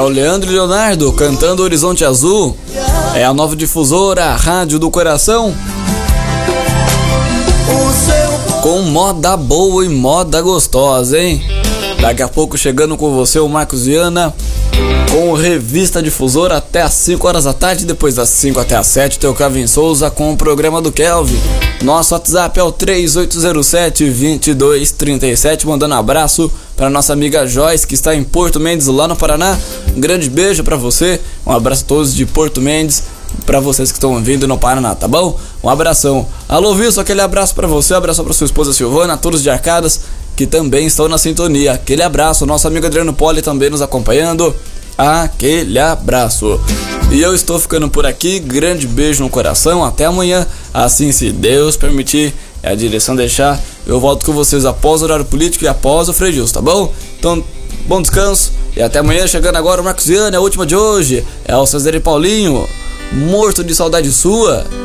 o Leandro e Leonardo cantando Horizonte Azul. É a nova difusora, a Rádio do Coração, com moda boa e moda gostosa, hein? Daqui a pouco chegando com você o Marcos Viana, com Revista Difusora até às 5 horas da tarde. Depois das 5 até às 7, teu Kevin Souza com o programa do Kelvin. Nosso WhatsApp é o 3807-2237. Mandando um abraço para nossa amiga Joyce, que está em Porto Mendes, lá no Paraná. Um grande beijo para você. Um abraço a todos de Porto Mendes, para vocês que estão vindo no Paraná, tá bom? Um abração. Alô, Wilson, aquele abraço para você. Um abraço para sua esposa Silvana, a todos de Arcadas que também estão na sintonia. Aquele abraço. Nosso amigo Adriano Poli também nos acompanhando. Aquele abraço. E eu estou ficando por aqui. Grande beijo no coração. Até amanhã, assim, se Deus permitir, é a direção deixar, eu volto com vocês após o horário político e após o Frei Gilson, tá bom? Então, bom descanso e até amanhã. Chegando agora o Marcos Viana, a última de hoje é o César e Paulinho, Morto de Saudade Sua.